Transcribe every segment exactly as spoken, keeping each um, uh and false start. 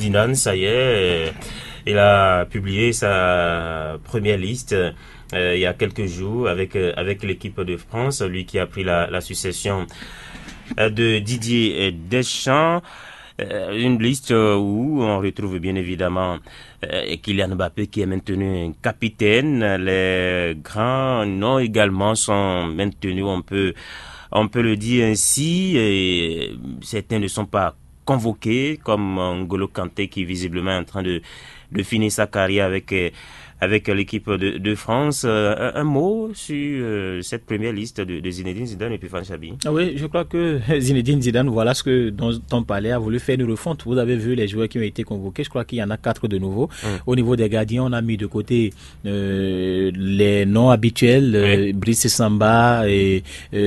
Zidane, ça y est, il a publié sa première liste euh, il y a quelques jours avec euh, avec l'équipe de France, lui qui a pris la, la succession euh, de Didier Deschamps. Euh, une liste où on retrouve bien évidemment euh, Kylian Mbappé qui est maintenu capitaine. Les grands noms également sont maintenus, on peut on peut le dire ainsi, et certains ne sont pas convoqués, comme N'Golo Kanté qui visiblement est en train de de finir sa carrière avec avec l'équipe de, de France. Euh, un, un mot sur euh, cette première liste de, de Zinedine Zidane et puis Fan Chabi. Ah oui, je crois que Zinedine Zidane, voilà ce que dont on parlait, a voulu faire une refonte. Vous avez vu les joueurs qui ont été convoqués, je crois qu'il y en a quatre de nouveaux. Hum. Au niveau des gardiens, on a mis de côté euh, les noms habituels, euh, oui. Brice Samba et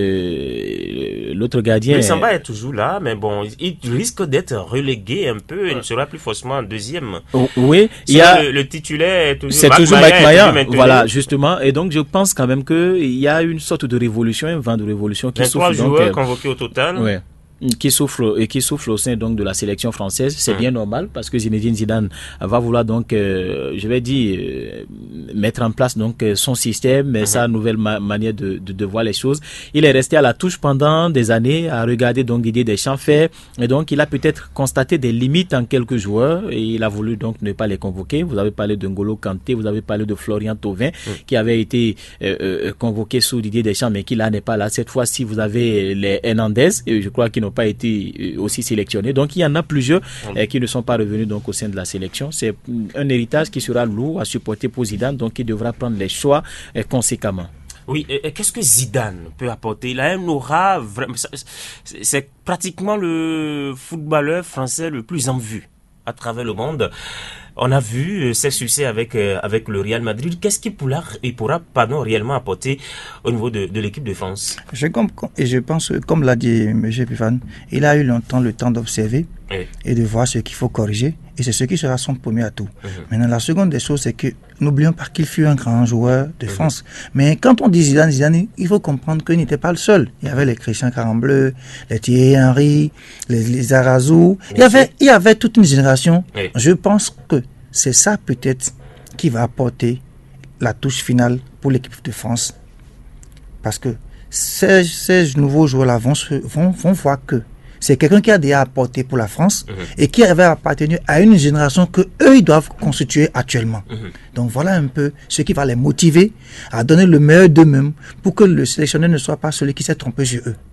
euh, l'autre gardien. Brice Samba est toujours là, mais bon, il risque d'être relégué un peu, il ne sera plus forcément en deuxième. Oh, oui, il y a le, le titulaire est toujours, c'est Mac toujours Mike Maignan, voilà, justement. Et donc, je pense quand même qu'il y a une sorte de révolution, un vent de révolution qui souffle. vingt-trois joueurs donc, convoqués au total. Ouais. Qui souffle et qui souffle au sein donc de la sélection française, c'est mmh. bien normal parce que Zinedine Zidane va vouloir donc, euh, je vais dire, euh, mettre en place donc son système, mmh. sa nouvelle ma- manière de, de de voir les choses. Il est resté à la touche pendant des années à regarder donc Didier Deschamps faire, et donc il a peut-être constaté des limites en quelques joueurs et il a voulu donc ne pas les convoquer. Vous avez parlé de N'Golo Kanté, vous avez parlé de Florian Thauvin mmh. qui avait été euh, euh, convoqué sous Didier Deschamps mais qui là n'est pas là. Cette fois-ci, vous avez les Hernandez, et je crois qu'ils n'ont pas été aussi sélectionnés. Donc il y en a plusieurs mmh. euh, qui ne sont pas revenus donc au sein de la sélection. C'est un héritage qui sera lourd à supporter pour Zidane, donc il devra prendre les choix euh, conséquemment. Oui, et, et qu'est-ce que Zidane peut apporter? Il a un aura vraiment, c'est pratiquement le footballeur français le plus en vue à travers le monde. On a vu ses succès avec euh, avec le Real Madrid. Qu'est-ce qu'il pourra, il pourra pardon, réellement apporter au niveau de, de l'équipe de France? Je comprends, et je pense, comme l'a dit M. Pifan, il a eu longtemps le temps d'observer oui. et de voir ce qu'il faut corriger. Et c'est ce qui sera son premier atout. Mmh. Maintenant, la seconde des choses, c'est que n'oublions pas qu'il fut un grand joueur de mmh. France. Mais quand on dit Zidane, Zidane, il faut comprendre qu'il n'était pas le seul. Il y avait les Christian Carambleu, les Thierry Henry, les, les Arazou. Il y avait, il y avait toute une génération. Mmh. Je pense que c'est ça peut-être qui va apporter la touche finale pour l'équipe de France. Parce que ces, ces nouveaux joueurs-là vont, vont, vont voir que c'est quelqu'un qui a déjà apporté pour la France mmh. et qui avait appartenu à une génération que eux ils doivent constituer actuellement. Mmh. Donc voilà un peu ce qui va les motiver à donner le meilleur d'eux-mêmes pour que le sélectionneur ne soit pas celui qui s'est trompé sur eux.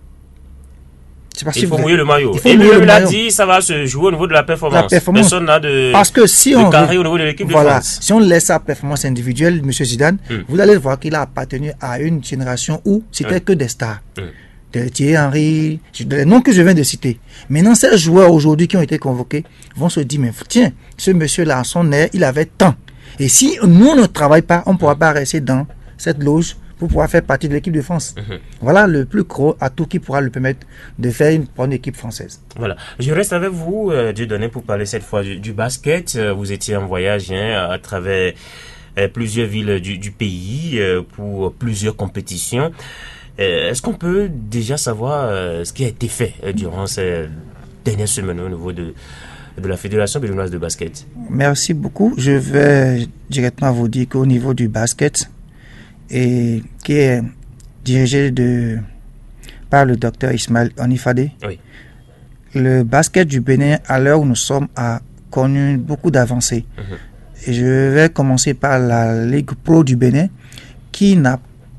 Pas il faut mouiller le maillot. Et lui, il a dit ça va se jouer au niveau de la performance. La performance. Personne n'a de, Parce que si on, de carré au niveau de l'équipe voilà, de France. Si on laisse sa performance individuelle, M. Zidane, mmh. vous allez voir qu'il a appartenu à une génération où c'était mmh. que des stars. Mmh. De Thierry Henry, les noms que je viens de citer. Maintenant, ces joueurs aujourd'hui qui ont été convoqués vont se dire, mais tiens, ce monsieur-là, à son air, il avait tant. Et si nous, on ne travaille pas, on ne pourra pas rester dans cette loge pour pouvoir faire partie de l'équipe de France. Mm-hmm. Voilà le plus gros atout qui pourra lui permettre de faire une bonne équipe française. Voilà. Je reste avec vous, euh, Dieudonné, pour parler cette fois du, du basket. Euh, vous étiez en voyage hein, à travers euh, plusieurs villes du, du pays euh, pour plusieurs compétitions. Est-ce qu'on peut déjà savoir euh, ce qui a été fait euh, durant ces dernières semaines au niveau de, de la Fédération béninoise de basket? Merci beaucoup. Je vais directement vous dire qu'au niveau du basket, et qui est dirigé de, par le docteur Ismaël Onifadé, oui. le basket du Bénin, à l'heure où nous sommes, a connu beaucoup d'avancées. Mm-hmm. Et je vais commencer par la Ligue Pro du Bénin, qui n'a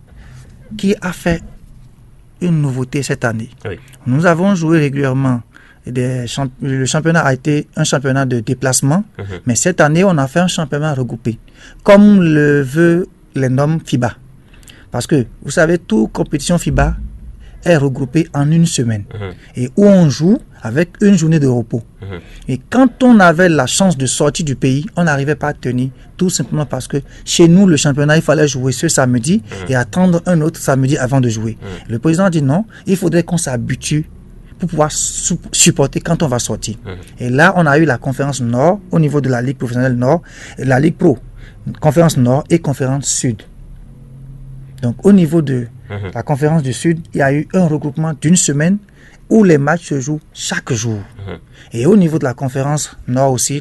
qui a fait une nouveauté cette année. Oui. Nous avons joué régulièrement. Des champ- le championnat a été un championnat de déplacement, mmh. mais cette année, on a fait un championnat regroupé, comme le veut les normes FIBA. Parce que, vous savez, toute compétition FIBA est regroupée en une semaine, mmh. et où on joue avec une journée de repos. Mmh. Et quand on avait la chance de sortir du pays, on n'arrivait pas à tenir, tout simplement parce que chez nous, le championnat, il fallait jouer ce samedi mmh. et attendre un autre samedi avant de jouer. Mmh. Le président dit non, il faudrait qu'on s'habitue pour pouvoir su- supporter quand on va sortir. Mmh. Et là, on a eu la conférence Nord au niveau de la Ligue professionnelle Nord, la Ligue Pro, conférence Nord et conférence Sud. Donc, au niveau de mmh. la conférence du Sud, il y a eu un regroupement d'une semaine où les matchs se jouent chaque jour. Mmh. Et au niveau de la conférence Nord aussi,